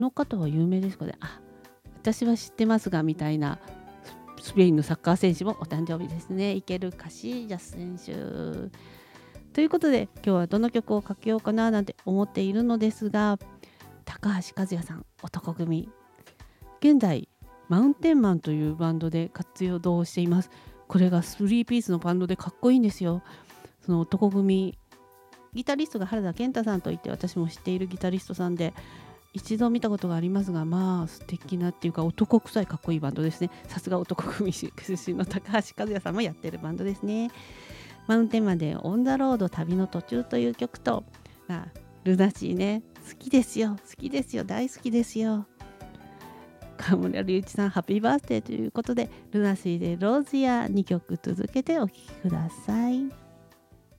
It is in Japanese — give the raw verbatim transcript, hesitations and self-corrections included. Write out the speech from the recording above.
の方は有名ですかね。あ、私は知ってますがみたいな。スペインのサッカー選手もお誕生日ですね。イケル・カシージャス選手ということで、今日はどの曲をかけようかななんて思っているのですが、高橋和也さん、男闘呼組、現在マウンテンマンというバンドで活動しています。これがスリーピースのバンドでかっこいいんですよ。その男闘呼組、ギタリストが原田健太さんといって、私も知っているギタリストさんで、一度見たことがありますが、まあ素敵なっていうか男臭いかっこいいバンドですね。さすが男闘呼組出身の高橋和也さんもやってるバンドですね。マウンテンマンでオンザロード旅の途中という曲と、まあ、ルナシーね、好きですよ好きですよ大好きですよ。河村隆一さんハッピーバースデーということで、ルナシーでローズやにきょく続けてお聴きください。